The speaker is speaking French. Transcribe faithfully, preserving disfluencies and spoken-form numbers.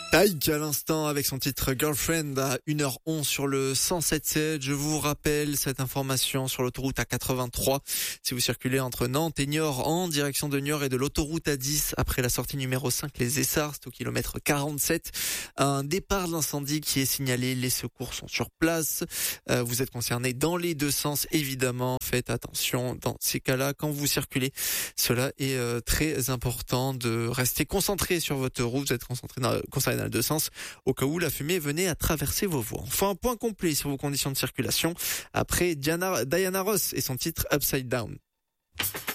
Taïk à l'instant avec son titre Girlfriend à une heure onze sur le cent sept sept. Je vous rappelle cette information sur l'autoroute A quatre-vingt-trois. Si vous circulez entre Nantes et Niort en direction de Niort et de l'autoroute A dix après la sortie numéro cinq, les Essarts, c'est au kilomètre quarante-sept. Un départ d'incendie qui est signalé. Les secours sont sur place. Euh, vous êtes concernés dans les deux sens évidemment. Faites attention dans ces cas-là quand vous circulez. Cela est euh, très important de rester concentré sur votre route. Vous êtes concentré dans, concentré dans les deux sens au cas où la fumée venait à traverser vos voies. Enfin, un point complet sur vos conditions de circulation après Diana, Diana Ross et son titre Upside Down.